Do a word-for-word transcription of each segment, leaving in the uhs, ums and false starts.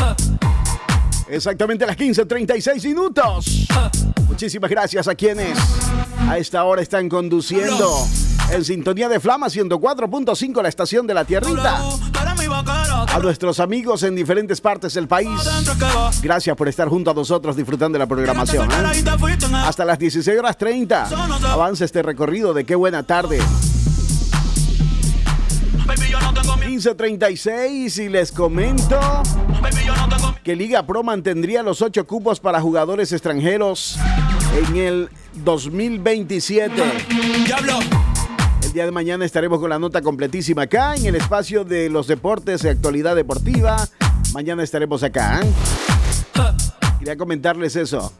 Exactamente a las quince treinta y seis minutos. Muchísimas gracias a quienes a esta hora están conduciendo en sintonía de Flama ciento cuatro punto cinco, la estación de la Tierrita. A nuestros amigos en diferentes partes del país, gracias por estar junto a nosotros disfrutando de la programación, ¿eh? Hasta las dieciséis horas treinta avanza este recorrido de Qué Buena Tarde. quince treinta y seis y les comento que Liga Pro mantendría los ocho cupos para jugadores extranjeros en el dos mil veintisiete. El día de mañana estaremos con la nota completísima acá en el espacio de los deportes y actualidad deportiva. Mañana estaremos acá, ¿eh? Quería comentarles eso.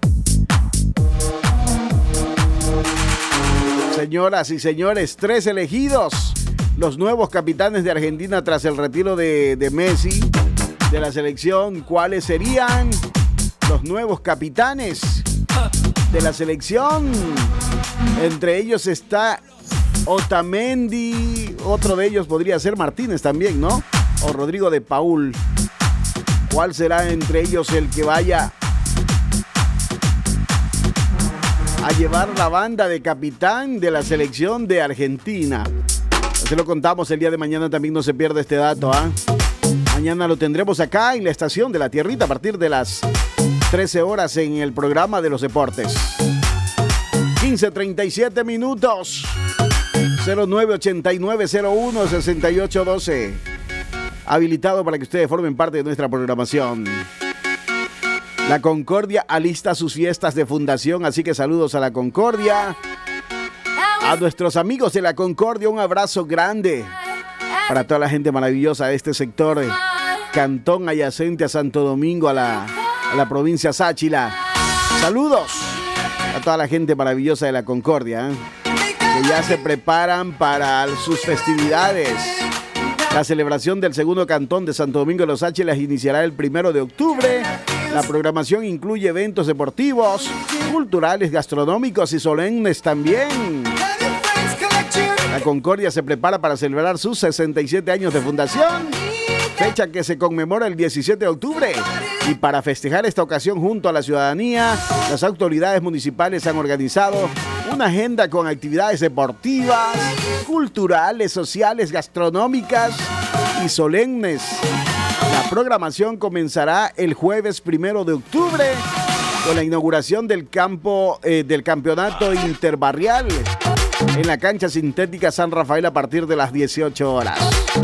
Señoras y señores, tres elegidos. Los nuevos capitanes de Argentina tras el retiro de, de Messi de la selección. ¿Cuáles serían los nuevos capitanes de la selección? Entre ellos está Otamendi, otro de ellos podría ser Martínez también, ¿no? O Rodrigo de Paul. ¿Cuál será entre ellos el que vaya a llevar la banda de capitán de la selección de Argentina? Se lo contamos el día de mañana, también no se pierde este dato, ¿ah? ¿eh? Mañana lo tendremos acá en la estación de la Tierrita a partir de las trece horas en el programa de los deportes. quince treinta y siete minutos. cero nueve ochenta y nueve cero uno sesenta y ocho doce. Habilitado para que ustedes formen parte de nuestra programación. La Concordia alista sus fiestas de fundación, así que saludos a la Concordia. A nuestros amigos de la Concordia, un abrazo grande para toda la gente maravillosa de este sector, cantón adyacente a Santo Domingo, a la, a la provincia Sáchila. Saludos a toda la gente maravillosa de la Concordia, ¿eh? Que ya se preparan para sus festividades. La celebración del segundo cantón de Santo Domingo de los Sáchilas iniciará el primero de octubre. La programación incluye eventos deportivos, culturales, gastronómicos y solemnes también. La Concordia se prepara para celebrar sus sesenta y siete años de fundación, fecha que se conmemora el diecisiete de octubre. Y para festejar esta ocasión junto a la ciudadanía, las autoridades municipales han organizado una agenda con actividades deportivas, culturales, sociales, gastronómicas y solemnes. La programación comenzará el jueves primero de octubre con la inauguración del campo eh, del campeonato interbarrial en la cancha sintética San Rafael a partir de las dieciocho horas.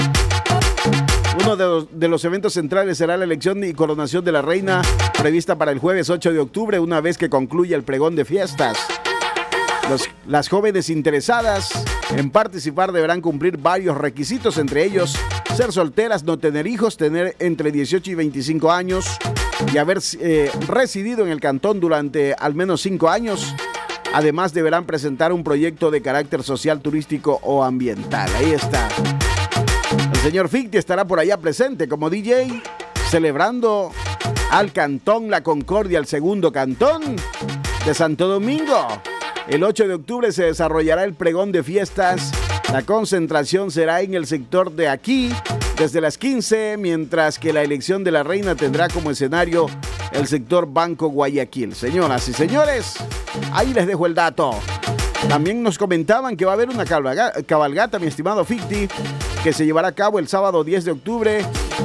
Uno de los, de los eventos centrales será la elección y coronación de la reina, prevista para el jueves ocho de octubre, una vez que concluya el pregón de fiestas. Los, las jóvenes interesadas en participar deberán cumplir varios requisitos, entre ellos ser solteras, no tener hijos, tener entre dieciocho y veinticinco años y haber eh, residido en el cantón durante al menos cinco años. Además, deberán presentar un proyecto de carácter social, turístico o ambiental. Ahí está. El señor Ficti estará por allá presente como D J, celebrando al Cantón La Concordia, el segundo cantón de Santo Domingo. El ocho de octubre se desarrollará el pregón de fiestas. La concentración será en el sector de aquí desde las quince, mientras que la elección de la reina tendrá como escenario el sector Banco Guayaquil. Señoras y señores, ahí les dejo el dato. También nos comentaban que va a haber una cabalgata, cabalgata mi estimado Ficti, que se llevará a cabo el sábado diez de octubre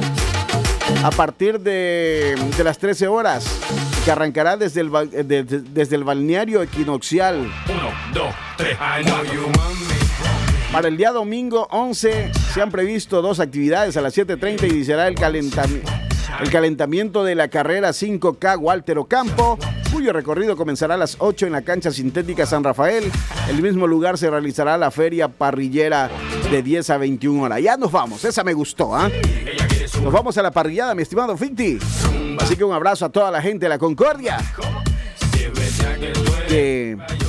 a partir de, de las trece horas, que arrancará desde el, de, de, desde el balneario equinoccial. Uno, dos, tres, I know you want me. Para el día domingo once se han previsto dos actividades. A las siete treinta iniciará el, calentami- el calentamiento de la carrera cinco K Walter Ocampo, cuyo recorrido comenzará a las ocho en la cancha sintética San Rafael. El mismo lugar se realizará la feria parrillera de diez a veintiuna horas. Ya nos vamos, esa me gustó, ¿ah? ¿eh? Nos vamos a la parrillada, mi estimado Ficti. Así que un abrazo a toda la gente de la Concordia, que